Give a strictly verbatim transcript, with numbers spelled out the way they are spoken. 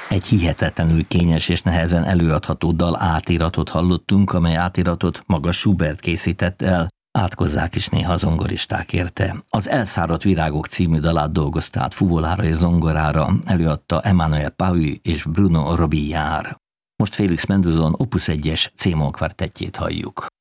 Egy hihetetlenül kényes és nehezen előadható dal átiratot hallottunk, amely átiratot maga Schubert készített el, átkozzák is néha a zongoristák érte. Az Elszáradt virágok című dalát dolgozta át fuvolára és zongorára, előadta Emmanuel Pahu és Bruno Robillard. Most Félix Mendelssohn Opus egyes C-moll kvartettjét halljuk.